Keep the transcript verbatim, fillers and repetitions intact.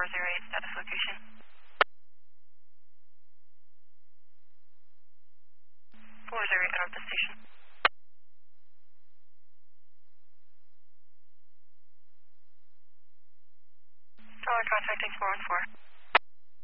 four zero eight, status location. four zero eight, out of the station. Dollar contacting four one four.